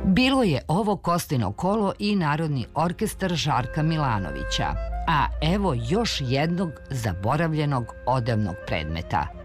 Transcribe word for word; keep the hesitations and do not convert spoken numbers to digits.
Bilo je ovo Kostino kolo i Narodni orkestar Žarka Milanovića, a evo još jednog zaboravljenog odevnog predmeta.